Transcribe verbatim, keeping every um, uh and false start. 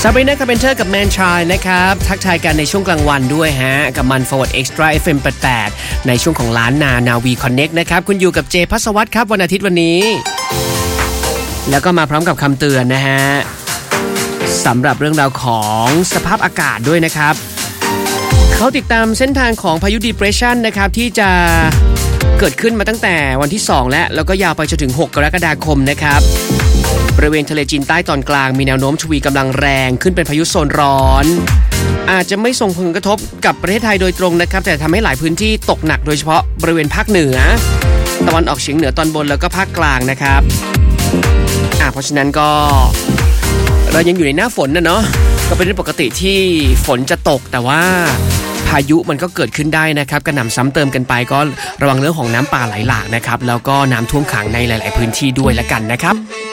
ซาบรีนาคาร์เพนเตอร์กับแมนชายนะครับทักทายกันในช่วงกลางวันด้วยฮะกับมัน Forward Extra เอฟ เอ็ม แปดสิบแปดในช่วงของล้านนานาวีคอนเน็กนะครับคุณอยู่กับเจภัสวัฒน์ครับวันอาทิตย์วันนี้แล้วก็มาพร้อมกับคำเตือนนะฮะสำหรับเรื่องราวของสภาพอากาศด้วยนะครับเขาติดตามเส้นทางของพายุ Depression นะครับที่จะเกิดขึ้นมาตั้งแต่วันที่สองและแล้วก็ยาวไปจนถึงหกกรกฎาคมนะครับบริเวณทะเลจีนใต้ตอนกลางมีแนวโน้มทวีกำลังแรงขึ้นเป็นพายุโซนร้อนอาจจะไม่ส่งผลกระทบกับประเทศไทยโดยตรงนะครับแต่ทำให้หลายพื้นที่ตกหนักโดยเฉพาะบริเวณภาคเหนือตะวันออกเฉียงเหนือตอนบนแล้วก็ภาคกลางนะครับอ่ะเพราะฉะนั้นก็เรายังอยู่ในหน้าฝนนะเนาะก็เป็นเรื่องปกติที่ฝนจะตกแต่ว่าพายุมันก็เกิดขึ้นได้นะครับกระหน่ำซ้ำเติมกันไปก็ระวังเรื่องของน้ำป่าไหลหลากนะครับแล้วก็น้ำท่วมขังในหลายๆพื้นที่ด้วยละกันนะครับ